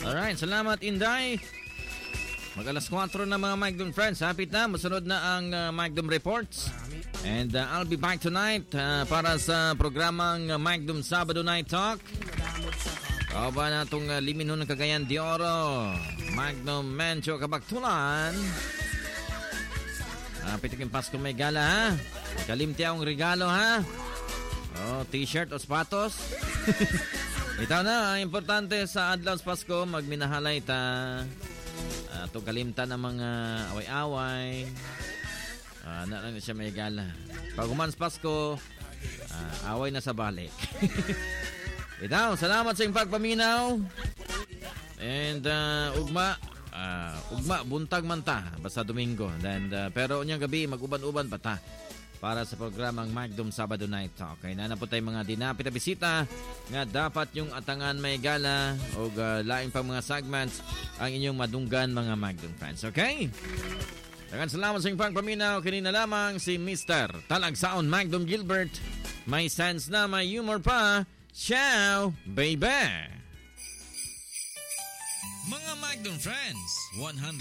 Alright, salamat Inday. Mag-alas 4 na mga Magdum friends. Hapit na, masunod na ang Magdum Reports. And I'll be back tonight para sa programang Magdum Sabado Night Talk. Kauban na itong Limino ng Cagayan de Oro, Magnum Mencho Kabaktulan. Pitikin Pasko may gala ha. Kalimti akong regalo ha. T-shirt o sapatos. Itaw na, importante sa adlaw sa Pasko, magminahalay ta. Itong kalimta ng mga away-away. Na lang siya may gala. Pag umans Pasko, away na sa balik. Itaw, salamat sa iyong pagpaminaw. And ugma, buntag man ta, basta Domingo. And, pero unyang gabi, mag-uban-uban pa ta para sa programang Magdum Sabado Night Talk. Kaya na po tayo mga dinapit na bisita nga dapat yung atangan may gala o laing pang mga segments ang inyong madunggan mga Magdum fans. Okay? Dagan salamat sa iyong pagpaminaw. Kanina lamang si Mr. Talagsaon Magdum Gilbert. May sense na, may humor pa. Ciao, baby! Mga Magdum friends, 100